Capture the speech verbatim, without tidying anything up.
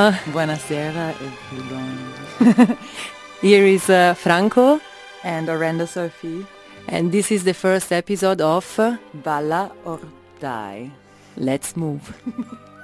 Buonasera. Buonasera, everyone. Here is uh, Franco. And Orenda Sophie. And this is the first episode of Balla or Die. Let's Move.